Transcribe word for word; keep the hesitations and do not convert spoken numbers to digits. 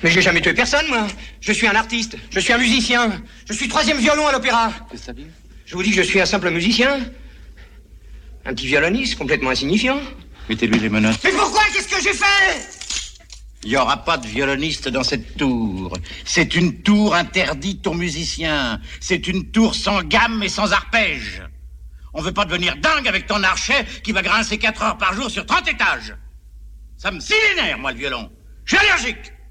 Mais j'ai jamais tué personne, moi. Je suis un artiste, je suis un musicien. Je suis troisième violon à l'opéra. Qu'est-ce que ça veut dire? Je vous dis que je suis un simple musicien. Un petit violoniste complètement insignifiant. Mettez-lui les menottes. Mais pourquoi? Qu'est-ce que j'ai fait? Il n'y aura pas de violoniste dans cette tour. C'est une tour interdite aux musiciens. C'est une tour sans gamme et sans arpège. On veut pas devenir dingue avec ton archet qui va grincer quatre heures par jour sur trente étages. Ça me scie les nerfs, moi, le violon. Je suis allergique.